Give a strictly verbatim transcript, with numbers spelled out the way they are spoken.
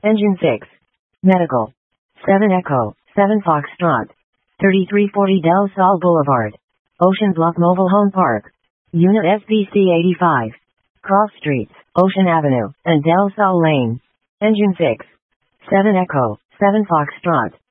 Engine six. Medical. seven Echo, seven Foxtrot. thirty-three forty Del Sol Boulevard. Ocean Bluff Mobile Home Park. Unit S B C eighty-five. Cross Streets, Ocean Avenue, and Del Sol Lane. Engine six. seven Echo, seven Foxtrot.